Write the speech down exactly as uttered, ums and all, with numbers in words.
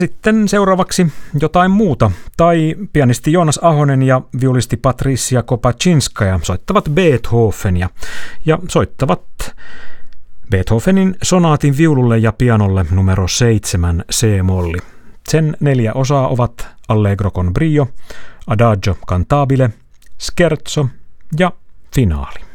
Sitten seuraavaksi jotain muuta. Tai pianisti Joonas Ahonen ja viulisti Patricia Kopaczynskaja soittavat Beethovenia ja soittavat Beethovenin sonaatin viululle ja pianolle numero seitsemän C-molli. Sen neljä osaa ovat Allegro con brio, Adagio cantabile, Scherzo ja finaali.